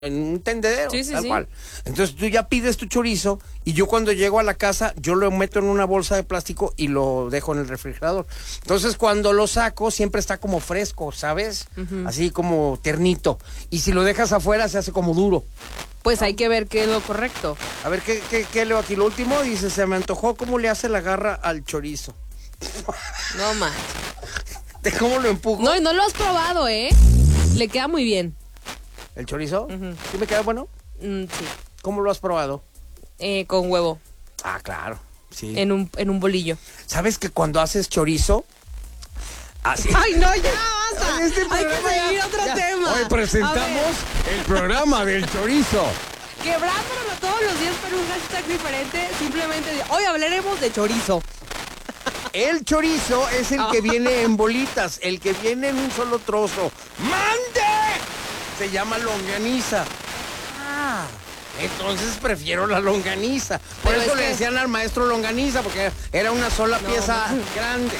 en un tendedero, Sí, tal cual. Entonces tú ya pides tu chorizo y yo cuando llego a la casa, yo lo meto en una bolsa de plástico y lo dejo en el refrigerador. Entonces cuando lo saco, siempre está como fresco, ¿sabes? Así como ternito. Y si lo dejas afuera, se hace como duro. Pues hay que ver qué es lo correcto. A ver, ¿qué leo aquí? Lo último dice, se me antojó cómo le hace la garra al chorizo. No más. ¿De cómo lo empujo? No, y no lo has probado, ¿eh? Le queda muy bien. ¿El chorizo? ¿Sí me queda bueno? Sí. ¿Cómo lo has probado? Con huevo. Ah, claro. Sí. En un bolillo. ¿Sabes que cuando haces chorizo? Así. ¡Ay, no, ya basta! Hay que programa seguir ya- otro ya. tema. Hoy A presentamos ver, el programa del chorizo. quebrándolo todos los días con un hashtag diferente. Simplemente, hoy hablaremos de chorizo. El chorizo es el que viene en bolitas, el que viene en un solo trozo. ¡Mande! Se llama longaniza. Ah, entonces prefiero la longaniza. Por Pero eso es le que- decían al maestro longaniza, porque era una sola No. pieza grande.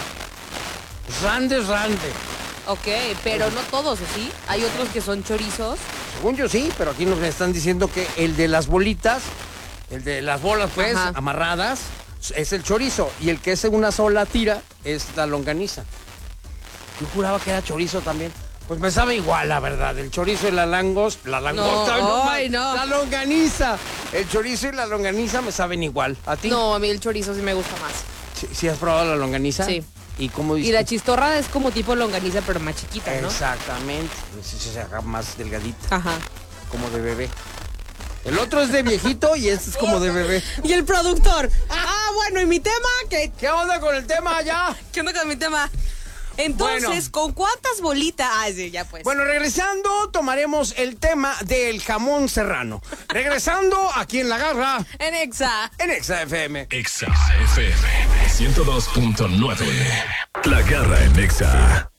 Grande. Ok, pero no todos, ¿sí? Hay otros que son chorizos. Según yo sí, pero aquí nos están diciendo que el de las bolitas, el de las bolas pues, Ajá. amarradas, es el chorizo. Y el que es una sola tira es la longaniza. Yo juraba que era chorizo también. Pues me sabe igual, la verdad. El chorizo y la langosta. Ay, no. La longaniza. El chorizo y la longaniza me saben igual. ¿A ti? No, a mí el chorizo sí me gusta más. ¿Sí has probado la longaniza? Sí. ¿Y cómo dices? Y la chistorra es como tipo longaniza, pero más chiquita, ¿no? Exactamente. Sí, se haga más delgadita, Ajá. como de bebé. El otro es de viejito y este es como de bebé. Y el productor. Bueno, ¿y mi tema? ¿Qué onda con el tema allá? ¿Qué onda con mi tema? Entonces, Bueno. ¿con cuántas bolitas? Sí, ya pues. Bueno, regresando, tomaremos el tema del jamón serrano. Regresando aquí en La Garra, En Exa. en Exa FM. Exa FM 102.9. La Garra en Exa.